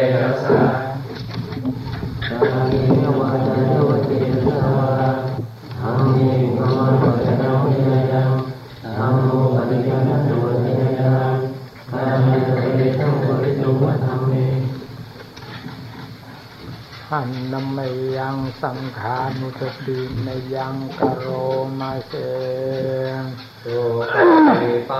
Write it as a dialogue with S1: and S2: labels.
S1: รัสสะสามีวาจาโยติสวาธรรมีภวะปัจจโนวินัยยังธรรมโมปฏิญาณโนวินัยยังธรรมิตเวทังปริตุวะธรรมเมหันนมยังสังขานุสตินยังกโรมาเสสุปฏิปั